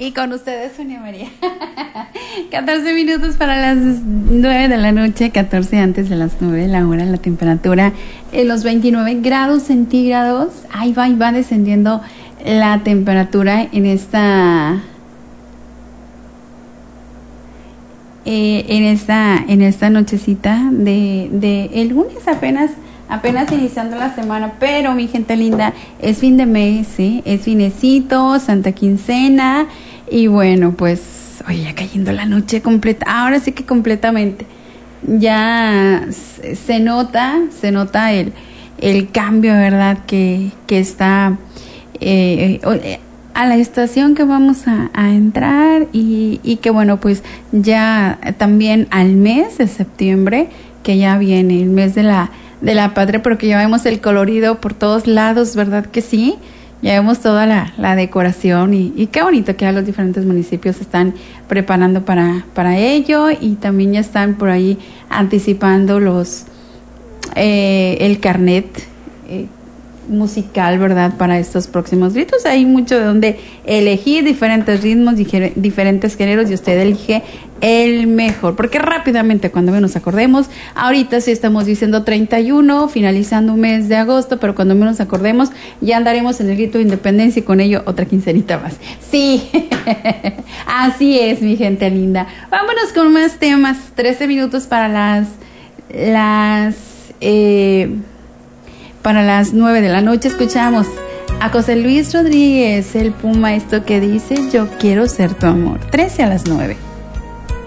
Y con ustedes, Sonia María. 14 minutos para las 9 de la noche, 14 antes de las 9 de la hora, la temperatura en los 29 grados centígrados. Ahí va descendiendo la temperatura en esta nochecita de el lunes, apenas iniciando la semana, pero mi gente linda, es fin de mes, ¿sí? Es finecito, Santa Quincena, y bueno, pues, oye, ya cayendo la noche completa, ahora sí que completamente, ya se nota el cambio, ¿verdad? Que está a la estación que vamos a entrar, y que bueno, pues ya también al mes de septiembre, que ya viene el mes de la patria, porque ya vemos el colorido por todos lados, ¿verdad que sí? Ya vemos toda la decoración, y qué bonito que ya los diferentes municipios se están preparando para ello, y también ya están por ahí anticipando el carnet musical, ¿verdad? Para estos próximos gritos. Hay mucho de donde elegir, diferentes ritmos, diferentes géneros, y usted elige el mejor, porque rápidamente cuando menos acordemos, ahorita sí estamos diciendo 31, finalizando un mes de agosto, pero cuando menos acordemos ya andaremos en el grito de independencia, y con ello otra quincenita más. Sí, así es, mi gente linda. Vámonos con más temas. 13 minutos para las 9 de la noche. Escuchamos a José Luis Rodríguez, el Puma, esto que dice: yo quiero ser tu amor. 13 a las 9.